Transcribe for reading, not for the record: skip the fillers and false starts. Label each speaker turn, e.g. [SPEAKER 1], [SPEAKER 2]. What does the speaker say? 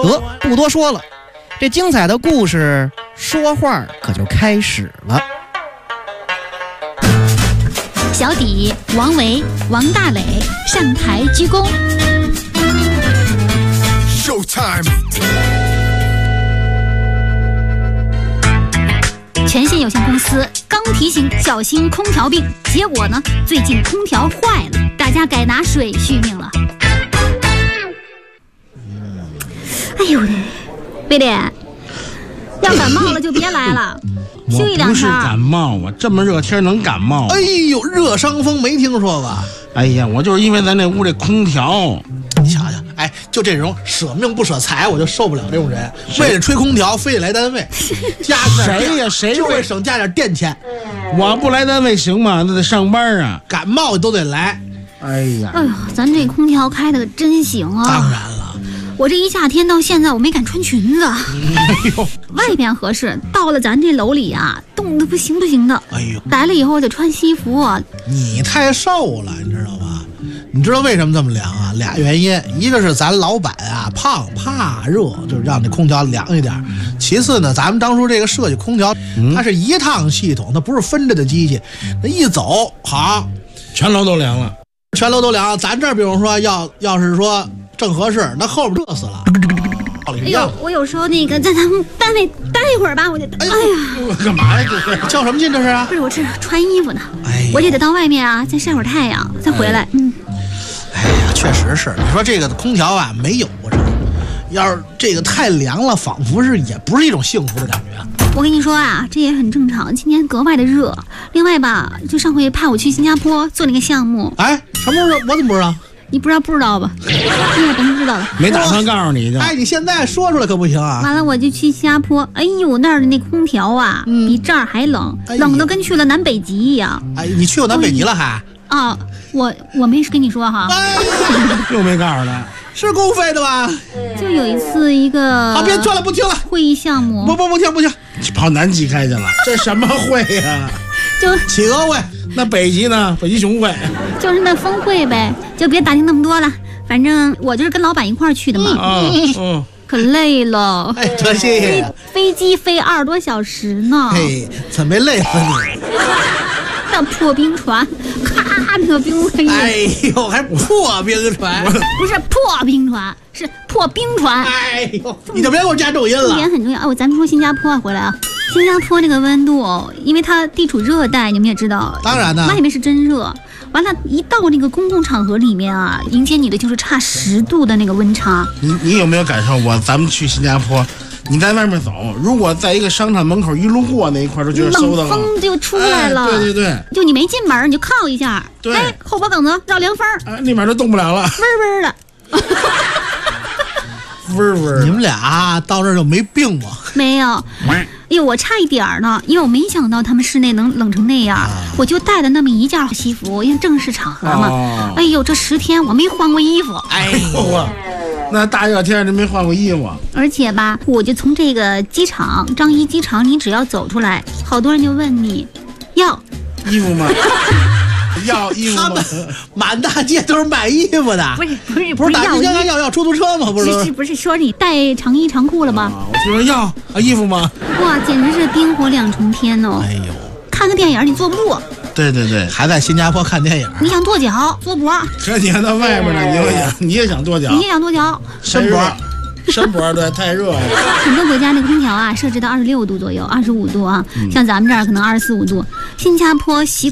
[SPEAKER 1] 得不多说了，这精彩的故事说话可就开始了。
[SPEAKER 2] 小底、王维、王大磊上台鞠躬。
[SPEAKER 3] Showtime。
[SPEAKER 2] 全信有限公司刚提醒小心空调病，结果呢，最近空调坏了，大家该拿水续命了。哎呦喂，威廉，要感冒了就别来了，休息2天。
[SPEAKER 4] 不是感冒啊，这么热天能感冒？
[SPEAKER 1] 哎呦，热伤风没听说吧？
[SPEAKER 4] 哎呀，我就是因为咱这屋这空调。
[SPEAKER 1] 你瞧瞧，哎，就这种舍命不舍财，我就受不了这种人。为了吹空调，非得来单位，加
[SPEAKER 4] 谁呀？谁
[SPEAKER 1] 就为省加点电钱？
[SPEAKER 4] 我不来单位行吗？那得上班啊，
[SPEAKER 1] 感冒都得来。
[SPEAKER 4] 哎呀，
[SPEAKER 2] 哎呦，咱这空调开的真行啊！
[SPEAKER 1] 当然了，
[SPEAKER 2] 我这一夏天到现在我没敢穿裙子。
[SPEAKER 4] 哎呦，
[SPEAKER 2] 外边合适，到了咱这楼里啊，冻得不行的。
[SPEAKER 1] 哎呦，
[SPEAKER 2] 来了以后就穿西服。
[SPEAKER 1] 你太瘦了，你知道吗？你知道为什么这么凉啊？2原因，一个是咱老板啊胖，怕热，就是让这空调凉一点。其次呢，咱们当初这个设计空调，它是一趟系统，它不是分着的机器，那一走好，
[SPEAKER 4] 全楼都凉了，
[SPEAKER 1] 全楼都凉。咱这儿比如说要是说正合适，那后边热死了。
[SPEAKER 2] 哎呦，我有时候那个在咱们单位待一会儿吧，我就哎呀，
[SPEAKER 4] 我干嘛呀？这是
[SPEAKER 1] 较什么劲这是啊？
[SPEAKER 2] 不是，我这穿衣服呢，
[SPEAKER 1] 哎，
[SPEAKER 2] 我也得到外面啊，再晒会儿太阳，再回来。
[SPEAKER 1] 哎呀，确实是。你说这个空调啊，没有过要是这个太凉了，仿佛是也不是一种幸福的感觉。
[SPEAKER 2] 我跟你说啊，这也很正常，今年格外的热。另外吧，就上回派我去新加坡做那个项目。
[SPEAKER 1] 哎，什么时候？我怎么不知道？
[SPEAKER 2] 你不知道吧？你也甭知道了。
[SPEAKER 4] 没打算告诉你的。
[SPEAKER 1] 哎，你现在说出来可不行啊！
[SPEAKER 2] 完了，我就去新加坡。哎呦，那儿的那空调啊，比这儿还冷，冷的跟去了南北极一样。
[SPEAKER 1] 哎，你去过南北极了还？
[SPEAKER 2] 啊，我没跟你说哈。
[SPEAKER 4] 又没告诉他。
[SPEAKER 1] 是公费的吧？
[SPEAKER 2] 就有一次一个。
[SPEAKER 1] 好，别转了，不听了。
[SPEAKER 2] 会议项目。
[SPEAKER 1] 不听，
[SPEAKER 4] 跑南极开去了。这什么会呀？
[SPEAKER 2] 就
[SPEAKER 1] 企鹅会。
[SPEAKER 4] 那北极呢？北极熊会。
[SPEAKER 2] 就是那峰会呗，就别打听那么多了。反正我就是跟老板一块儿去的嘛。可累了。
[SPEAKER 1] 哎，多谢谢。
[SPEAKER 2] 飞机飞20多小时呢。
[SPEAKER 1] 嘿，怎么没累死你？
[SPEAKER 2] 那破冰船，咔，那个冰船。
[SPEAKER 1] 哎呦，还破冰船？
[SPEAKER 2] 不是破冰船，是破冰船。
[SPEAKER 1] 哎呦，你就别给我加重音了。
[SPEAKER 2] 重点很重要。哦，咱们说新加坡回来啊，新加坡那个温度，因为它地处热带，你们也知道。
[SPEAKER 1] 当然的。
[SPEAKER 2] 外面是真热，完了，一到那个公共场合里面啊，迎接你的就是差10度的那个温差。
[SPEAKER 4] 你有没有感受过？咱们去新加坡。你在外面走，如果在一个商场门口一路过那一块，都觉得馊的
[SPEAKER 2] 冷风就出来了。
[SPEAKER 4] 对，
[SPEAKER 2] 就你没进门，你就靠一下，
[SPEAKER 4] 对，
[SPEAKER 2] 哎，后脖梗子绕凉风，
[SPEAKER 4] 立马就动不了了，
[SPEAKER 2] 嗡嗡的。
[SPEAKER 4] 嗡。
[SPEAKER 1] 你们俩到这儿就没病吗？
[SPEAKER 2] 没有。哎呦，我差一点呢，因为我没想到他们室内能冷成那样，我就带了那么一件西服，因为正式场合嘛。哎呦，这10天我没换过衣服。
[SPEAKER 1] 哎呦。
[SPEAKER 4] 那大热天的没换过衣服，
[SPEAKER 2] 而且吧，我就从这个机场张掖机场，你只要走出来，好多人就问你要
[SPEAKER 4] 衣服吗？要衣服吗？
[SPEAKER 1] 他们满大街都是卖衣服的。不是打你刚刚要出租车吗？
[SPEAKER 2] 不是说你带长衣长裤了吗？
[SPEAKER 4] 我就说要衣服吗？
[SPEAKER 2] 哇，简直是冰火2重天哦！
[SPEAKER 1] 哎呦，
[SPEAKER 2] 看个电影你坐不住。
[SPEAKER 4] 对，
[SPEAKER 1] 还在新加坡看电影。
[SPEAKER 2] 你想跺脚、坐脖？
[SPEAKER 4] 可你还在外面呢，你也想跺脚？
[SPEAKER 2] 你也想跺脚？
[SPEAKER 1] 伸
[SPEAKER 4] 脖，对，太热了。
[SPEAKER 2] 很多国家那个空调啊，设置到26度左右，25度啊，像咱们这儿可能24、25度。新加坡习